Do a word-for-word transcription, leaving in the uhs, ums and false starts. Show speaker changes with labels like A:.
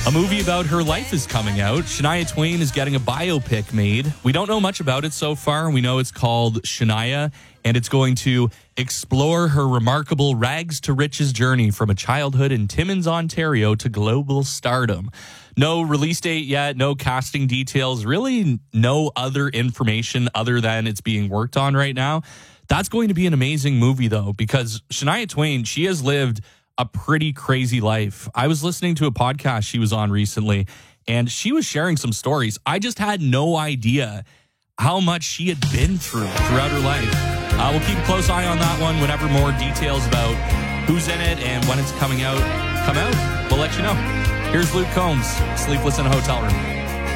A: A movie about her life is coming out. Shania Twain is getting a biopic made. We don't know much about it so far. We know it's called Shania, and it's going to explore her remarkable rags to riches journey from a childhood in Timmins, Ontario to global stardom. No release date yet, no casting details, really no other information other than it's being worked on right now. That's going to be an amazing movie, though, because Shania Twain, she has lived a pretty crazy life. I was listening to a podcast she was on recently, and she was sharing some stories. I just had no idea how much she had been through throughout her life. Uh, we'll keep a close eye on that one. Whenever more details about who's in it and when it's coming out come out, we'll let you know. Here's Luke Combs, Sleepless in a Hotel Room.